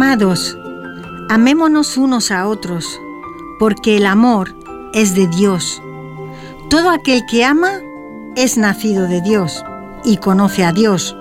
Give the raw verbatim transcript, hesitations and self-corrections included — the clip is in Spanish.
Amados, amémonos unos a otros, porque el amor es de Dios. Todo aquel que ama es nacido de Dios y conoce a Dios.